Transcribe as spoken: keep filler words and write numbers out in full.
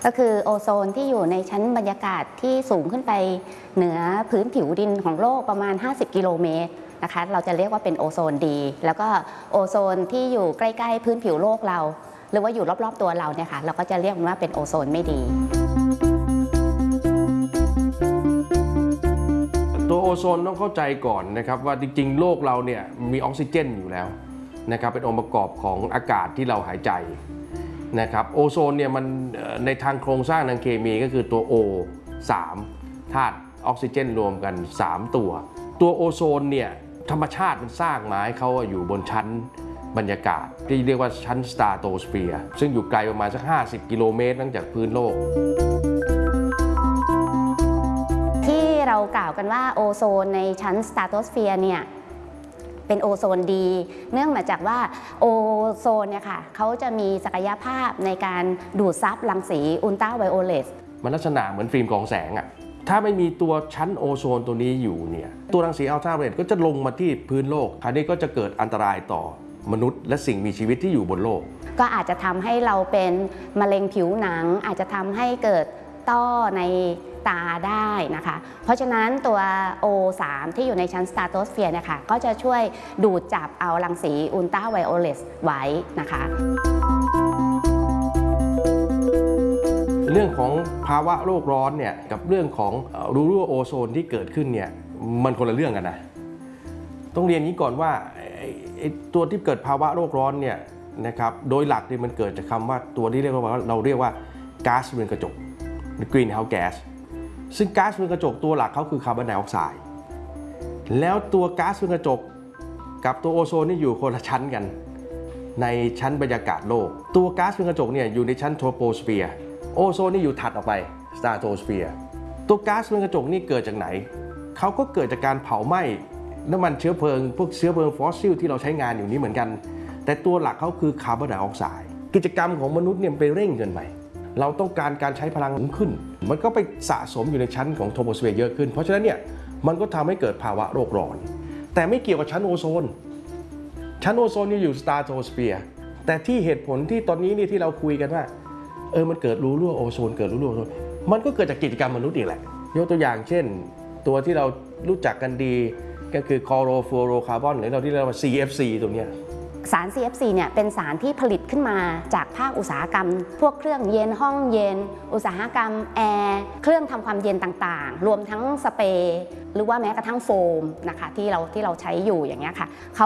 ก็คือโอโซนที่อยู่ในชั้นบรรยากาศที่สูงขึ้นไปเหนือพื้นผิวดินของโลกประมาณห้าสิบกิโลเมตรนะคะเราจะเรียกว่าเป็นโอโซนดีแล้วก็โอโซนที่อยู่ใกล้ๆพื้นผิวโลกเราหรือว่าอยู่รอบๆตัวเราเนี่ยค่ะเราก็จะเรียกว่าเป็นโอโซนไม่ดีตัวโอโซนต้องเข้าใจก่อนนะครับว่าจริงๆโลกเราเนี่ยมีออกซิเจนอยู่แล้วนะครับเป็นองค์ประกอบของอากาศที่เราหายใจนะครับโอโซนเนี่ยมันในทางโครงสร้างทางเคมีก็คือตัว O สาม ธาตุออกซิเจนรวมกันสามตัวตัวโอโซนเนี่ยธรรมชาติมันสร้างมาให้เขาอยู่บนชั้นบรรยากาศที่เรียกว่าชั้นสตราโตสเฟียร์ซึ่งอยู่ไกลประมาณสักห้าสิบกิโลเมตรตั้งจากพื้นโลกที่เรากล่าวกันว่าโอโซนในชั้นสตราโตสเฟียร์เนี่ยเป็นโอโซนดีเนื่องมาจากว่าโอโซนเนี่ยค่ะเขาจะมีศักยภาพในการดูดซับรังสีอุลตราไวโอเลตมันลักษณะเหมือนฟิล์มกรองแสงอะถ้าไม่มีตัวชั้นโอโซนตัวนี้อยู่เนี่ยตัวรังสีอัลตราไวโอเลตก็จะลงมาที่พื้นโลกคราวนี้ก็จะเกิดอันตรายต่อมนุษย์และสิ่งมีชีวิตที่อยู่บนโลกก็อาจจะทำให้เราเป็นมะเร็งผิวหนังอาจจะทำให้เกิดต้อในตาได้นะคะเพราะฉะนั้นตัว โอ สาม ที่อยู่ในชั้นสตราโตสเฟียร์เนี่ยค่ะก็จะช่วยดูดจับเอารังสีอุลตราไวโอเลตไว้นะคะเรื่องของภาวะโลกร้อนเนี่ยกับเรื่องของรูรั่วโอโซนที่เกิดขึ้นเนี่ยมันคนละเรื่องกันนะต้องเรียนนี้ก่อนว่าตัวที่เกิดภาวะโลกร้อนเนี่ยนะครับโดยหลักเนี่ยมันเกิดจากคำว่าตัวที่เรียกว่าเราเรียกว่าก๊าซเรือนกระจก Greenhouse Gas ซึ่งก๊าซเรือนกระจกตัวหลักเขาคือคาร์บอนไดออกไซด์แล้วตัวก๊าซเรือนกระจกกับตัวโอโซนนี่อยู่คนละชั้นกันในชั้นบรรยากาศโลกตัวก๊าซเรือนกระจกเนี่ยอยู่ในชั้นโทรโปสเฟียร์โอโซนนี่อยู่ถัดออกไปสตราโตสเฟียร์ตัวก๊าซเรือนกระจกนี่เกิดจากไหนเขาก็เกิดจากการเผาไหม้น้ำมันเชื้อเพลิงพวกเชื้อเพลิงฟอสซิลที่เราใช้งานอยู่นี้เหมือนกันแต่ตัวหลักเขาคือคาร์บอนไดออกไซด์กิจกรรมของมนุษย์เนี่ยไปเร่งเกินไปเราต้องการการใช้พลังสูงขึ้นมันก็ไปสะสมอยู่ในชั้นของโทรโปสเฟียร์เยอะขึ้นเพราะฉะนั้นเนี่ยมันก็ทำให้เกิดภาวะโลกร้อนแต่ไม่เกี่ยวกับชั้นโอโซนชั้นโอโซนนี่อยู่สตราโตสเฟียร์แต่ที่เหตุผลที่ตอนนี้นี่ที่เราคุยกันว่าเออมันเกิดรูรั่วโอโซนเกิดรูรั่วโอโซนมันก็เกิดจากกิจกรรมมนุษย์อีกแหละยกตัวอย่างเช่นตัวที่เรารู้จักกันดีก็คือคลอโรฟลูออโรคาร์บอนหรือเราที่เรียกว่า ซี เอฟ ซี ตัวเนี้ยสาร ซี เอฟ ซี เนี่ยเป็นสารที่ผลิตขึ้นมาจากภาคอุตสาหกรรมพวกเครื่องเย็นห้องเย็นอุตสาหกรรมแอร์เครื่องทำความเย็นต่างๆรวมทั้งสเปรย์หรือว่าแม้กระทั่งโฟมนะคะที่เราที่เราใช้อยู่อย่างเงี้ยค่ะเขา